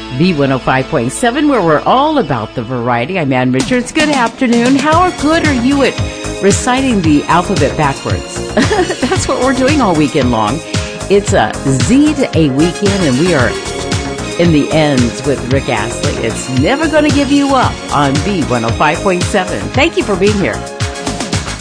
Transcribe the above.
B105.7, where we're all about the variety. I'm Ann Richards. Good afternoon. How good are you at reciting the alphabet backwards? That's what we're doing all weekend long. It's a Z to A weekend, and we are in the ends with Rick Astley. It's never going to give you up on B105.7. Thank you for being here.